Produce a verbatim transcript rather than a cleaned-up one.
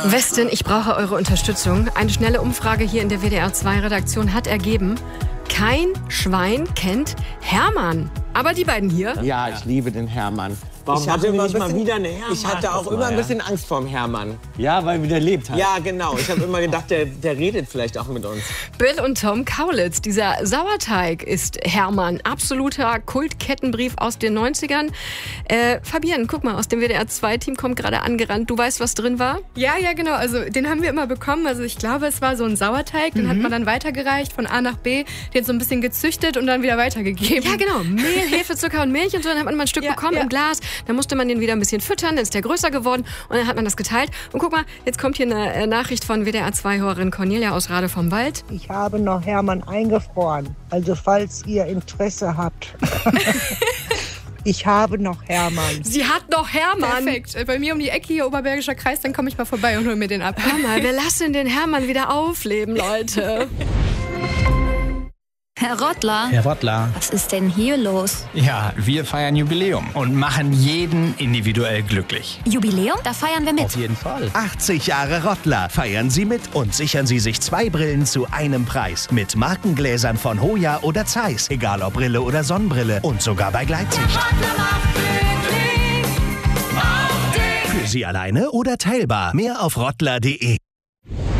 Westin, ich brauche eure Unterstützung. Eine schnelle Umfrage hier in der W D R zwei Redaktion hat ergeben, kein Schwein kennt Hermann. Aber die beiden hier? Ja, ich liebe den Hermann. Warum ich hatte hatten wir immer nicht mal bisschen, wieder eine Hermann? Ich hatte auch immer ein bisschen Angst vorm Hermann. Ja, weil der lebt halt. Ja, genau. Ich habe immer gedacht, der, der redet vielleicht auch mit uns. Bill und Tom Kaulitz. Dieser Sauerteig ist Hermann. Absoluter Kultkettenbrief aus den neunzigern. Äh, Fabienne, guck mal, aus dem W D R zwei Team kommt gerade angerannt. Du weißt, was drin war? Ja, ja, genau. Also den haben wir immer bekommen. Also ich glaube, es war so ein Sauerteig. Den mhm. hat man dann weitergereicht von A nach B. Den so ein bisschen gezüchtet und dann wieder weitergegeben. Ja, genau. Mehl, Hefe, Zucker und Milch und so. Dann hat man mal ein Stück ja, bekommen ja. im Glas. Dann musste man den wieder ein bisschen füttern, dann ist der größer geworden und dann hat man das geteilt. Und guck mal, jetzt kommt hier eine Nachricht von W D R zwei-Hörerin Cornelia aus Rade vom Wald. Ich habe noch Hermann eingefroren, also falls ihr Interesse habt. Ich habe noch Hermann. Sie hat noch Hermann. Perfekt. Bei mir um die Ecke hier, Oberbergischer Kreis, dann komme ich mal vorbei und hol mir den ab. Hör mal, wir lassen den Hermann wieder aufleben, Leute. Herr Rottler. Herr Rottler. Was ist denn hier los? Ja, wir feiern Jubiläum und machen jeden individuell glücklich. Jubiläum? Da feiern wir mit. Auf jeden Fall. achtzig Jahre Rottler. Feiern Sie mit und sichern Sie sich zwei Brillen zu einem Preis. Mit Markengläsern von Hoya oder Zeiss. Egal ob Brille oder Sonnenbrille. Und sogar bei Gleitsicht. Für Sie alleine oder teilbar. Mehr auf rottler punkt de.